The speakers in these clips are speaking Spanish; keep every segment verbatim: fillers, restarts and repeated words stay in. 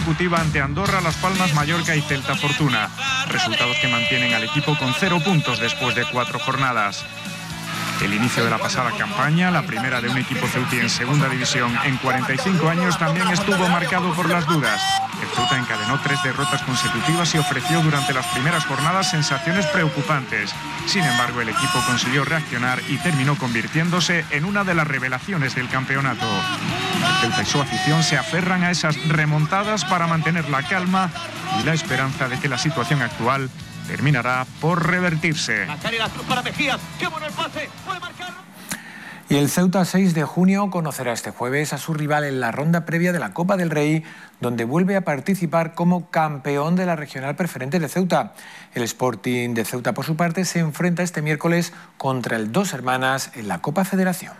consecutiva ante Andorra, Las Palmas, Mallorca y Celta Fortuna. Resultados que mantienen al equipo con cero puntos después de cuatro jornadas. El inicio de la pasada campaña, la primera de un equipo ceutí en segunda división en cuarenta y cinco años, también estuvo marcado por las dudas. El Ceuta encadenó tres derrotas consecutivas y ofreció durante las primeras jornadas sensaciones preocupantes. Sin embargo, el equipo consiguió reaccionar y terminó convirtiéndose en una de las revelaciones del campeonato. El Ceuta y su afición se aferran a esas remontadas para mantener la calma y la esperanza de que la situación actual terminará por revertirse. Y el Ceuta seis de junio conocerá este jueves a su rival en la ronda previa de la Copa del Rey, donde vuelve a participar como campeón de la regional preferente de Ceuta. El Sporting de Ceuta, por su parte, se enfrenta este miércoles contra el Dos Hermanas en la Copa Federación.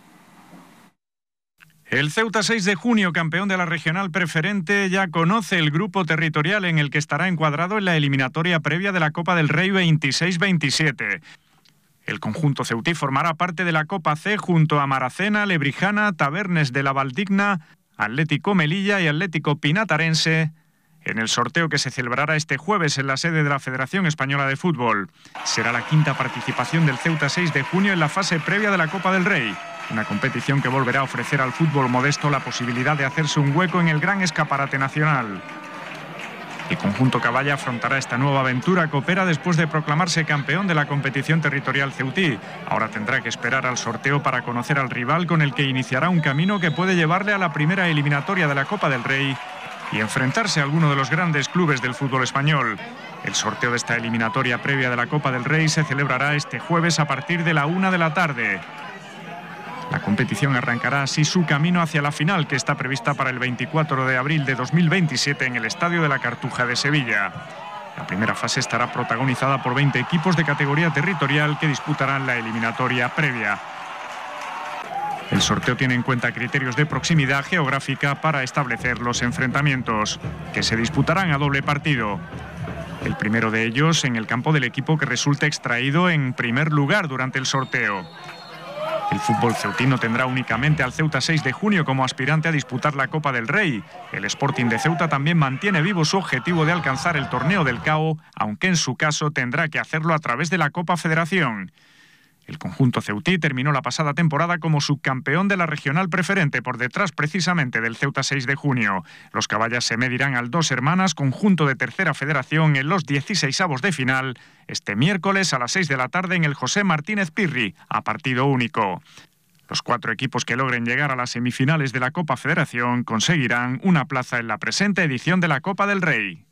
El Ceuta seis de junio, campeón de la regional preferente, ya conoce el grupo territorial en el que estará encuadrado en la eliminatoria previa de la Copa del Rey veintiséis veintisiete. El conjunto ceutí formará parte de la Copa C junto a Maracena, Lebrijana, Tabernes de la Valdigna, Atlético Melilla y Atlético Pinatarense, en el sorteo que se celebrará este jueves en la sede de la Federación Española de Fútbol. Será la quinta participación del Ceuta seis de junio en la fase previa de la Copa del Rey, una competición que volverá a ofrecer al fútbol modesto la posibilidad de hacerse un hueco en el gran escaparate nacional. El conjunto caballa afrontará esta nueva aventura copera después de proclamarse campeón de la competición territorial ceutí. Ahora tendrá que esperar al sorteo para conocer al rival con el que iniciará un camino que puede llevarle a la primera eliminatoria de la Copa del Rey y enfrentarse a alguno de los grandes clubes del fútbol español. El sorteo de esta eliminatoria previa de la Copa del Rey se celebrará este jueves a partir de la una de la tarde. La competición arrancará así su camino hacia la final, que está prevista para el veinticuatro de abril de dos mil veintisiete en el Estadio de la Cartuja de Sevilla. La primera fase estará protagonizada por veinte equipos de categoría territorial que disputarán la eliminatoria previa. El sorteo tiene en cuenta criterios de proximidad geográfica para establecer los enfrentamientos, que se disputarán a doble partido. El primero de ellos en el campo del equipo que resulte extraído en primer lugar durante el sorteo. El fútbol ceutino tendrá únicamente al Ceuta seis de junio como aspirante a disputar la Copa del Rey. El Sporting de Ceuta también mantiene vivo su objetivo de alcanzar el torneo del C A O, aunque en su caso tendrá que hacerlo a través de la Copa Federación. El conjunto ceutí terminó la pasada temporada como subcampeón de la regional preferente, por detrás precisamente del Ceuta seis de junio. Los caballas se medirán al Dos Hermanas, conjunto de tercera federación, en los dieciseisavos de final, este miércoles a las seis de la tarde en el José Martínez Pirri, a partido único. Los cuatro equipos que logren llegar a las semifinales de la Copa Federación conseguirán una plaza en la presente edición de la Copa del Rey.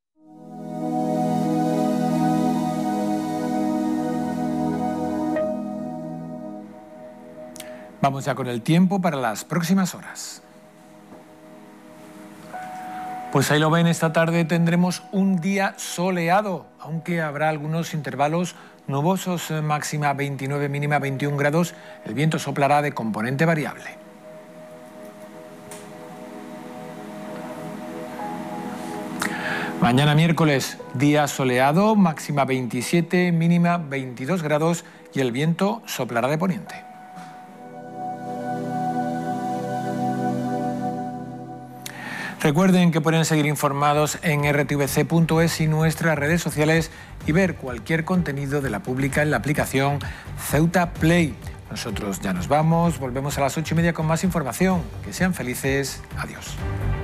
Vamos ya con el tiempo para las próximas horas. Pues ahí lo ven, esta tarde tendremos un día soleado, aunque habrá algunos intervalos nubosos, máxima veintinueve, mínima veintiún grados. El viento soplará de componente variable. Mañana miércoles, día soleado, máxima veintisiete, mínima veintidós grados y el viento soplará de poniente. Recuerden que pueden seguir informados en r t v c punto es y nuestras redes sociales y ver cualquier contenido de la pública en la aplicación Ceuta Play. Nosotros ya nos vamos, volvemos a las ocho y media con más información. Que sean felices. Adiós.